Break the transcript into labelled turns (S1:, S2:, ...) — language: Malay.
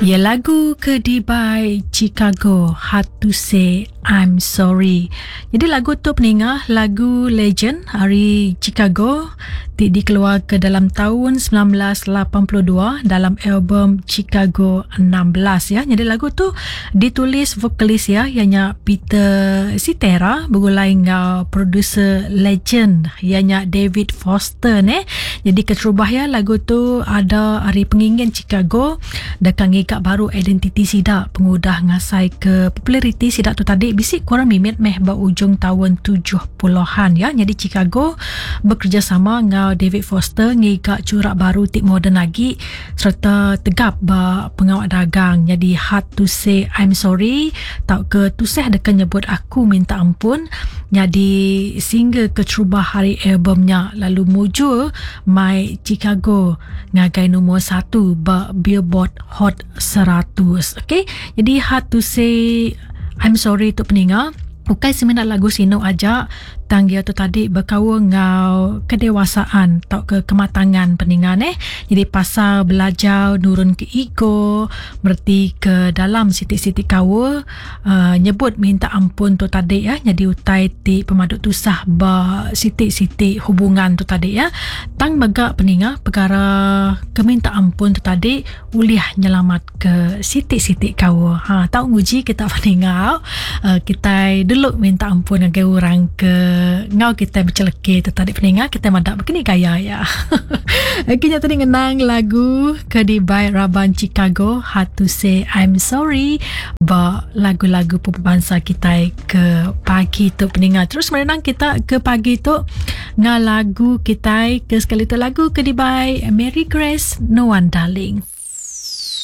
S1: Ya, lagu Kedibai Chicago, Hard to Say I'm Sorry. Jadi lagu tu pendengar, lagu legend hari Chicago dikeluarkan dalam tahun 1982 dalam album Chicago 16 ya. Jadi lagu tu ditulis vokalis ya, ianya Peter Cetera bergulai dengan producer legend ianya David Foster ne. Jadi keterubah ya, lagu tu ada hari pengingin Chicago dekat ngikak baru identiti sidak pengudah ngasai ke populariti sidak tu tadi bisik kurang mimit meh berujung tahun 70-an ya. Jadi Chicago bekerjasama dengan David Foster ngikak curak baru tik moden lagi serta tegap pengawal dagang. Jadi Hard to Say I'm Sorry tak ke tuseh dekat nyebut aku minta ampun. Jadi single keterubah hari albumnya lalu muju My Chicago ngagai nombor 1 Billboard Hot 100. Okay, jadi Hard to Say I'm Sorry tu pendengar bukan seminat lagu sino aja, tanggia tu tadi berkawal ngau kedewasaan atau ke kematangan pendengar ne. Jadi pasal belajar nurun ke ego berarti ke dalam sitik-sitik kawal nyebut minta ampun tu tadi ya. Jadi utai ti pemaduk tusah sitik-sitik hubungan tu tadi ya. Tang bagak pendengar perkara keminta ampun tu tadi uliah nyelamat ke sitik-sitik kawal. Tahu nguji kita pendengar kita dulu minta ampun dengan orang ke ngau kita berceleke tu tadi pendengar kita madak begini gaya ya. Akhirnya tadi ngenang lagu Kedibai Raban Chicago Hard to Say I'm Sorry lagu-lagu bangsa kita ke pagi tu pendengar. Terus merenang kita ke pagi tu dengan lagu kita ke sekali tu lagu Kedibai Mary Grace No One Darling.